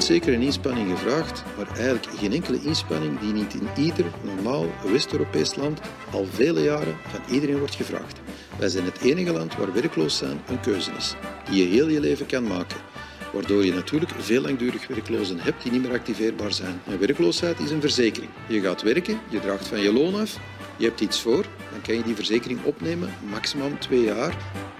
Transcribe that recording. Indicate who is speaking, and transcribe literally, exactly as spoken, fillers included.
Speaker 1: zeker een inspanning gevraagd, maar eigenlijk geen enkele inspanning die niet in ieder normaal West-Europees land al vele jaren van iedereen wordt gevraagd. Wij zijn het enige land waar werkloos zijn een keuze is, die je heel je leven kan maken. Waardoor je natuurlijk veel langdurig werklozen hebt die niet meer activeerbaar zijn. En werkloosheid is een verzekering. Je gaat werken, je draagt van je loon af, je hebt iets voor, dan kan je die verzekering opnemen, maximaal twee jaar.